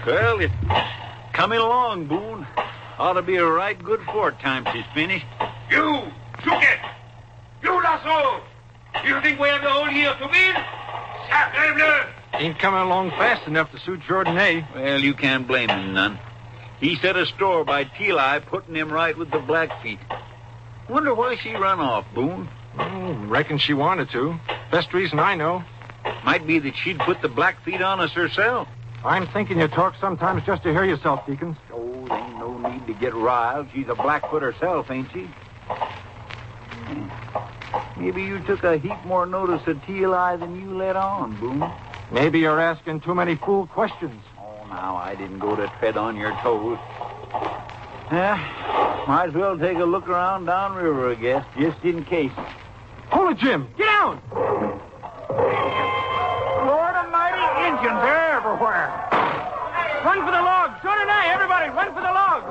Well, it's coming along, Boone. Ought to be a right good fort time she's finished. You, Chuket! You, Lasso! You think we have the whole year to win? Sacre bleu! Ain't coming along fast enough to suit Jordanay. Well, you can't blame him none. He set a store by Teli, putting him right with the Blackfeet. Wonder why she run off, Boone. Reckon she wanted to. Best reason I know. Might be that she'd put the Blackfeet on us herself. I'm thinking you talk sometimes just to hear yourself, Deacons. Oh, there ain't no need to get riled. She's a Blackfoot herself, ain't she? Maybe you took a heap more notice of Teli than you let on, Boone. Maybe you're asking too many fool questions. Oh, now, I didn't go to tread on your toes. Might as well take a look around downriver, I guess, just in case. Hold it, Jim. Get down! Lord almighty, Indians, they're everywhere. Run for the logs. Jordanay, everybody, run for the logs.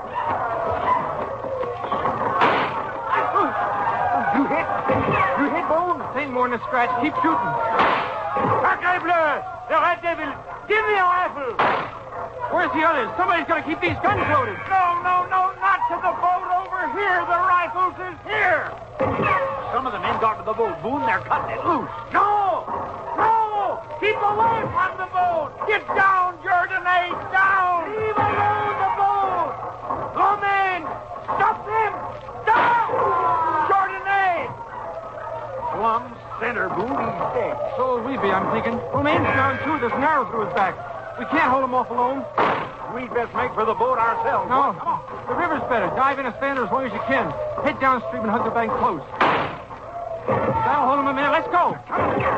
You hit, Boone? Ain't more than a scratch. Keep shooting. Sacre bleu! The red devil! Give me a rifle! Where's the others? Somebody's got to keep these guns loaded. No, not to the boat over here. The rifles is here. Some of the men got to the boat, Boone. They're cutting it loose. No! Keep away from the boat! Get down, Jordanay, down! Leave alone the boat! Romain! Stop them! Down! Jordanay! Plumb center, Boone. He's dead. So will we be, I'm thinking. Romain's down, too. There's an arrow through his back. We can't hold him off alone. We'd best make for the boat ourselves. No, the river's better. Dive in and stand there as long as you can. Head downstream and hug the bank close. That'll hold him a minute. Let's go.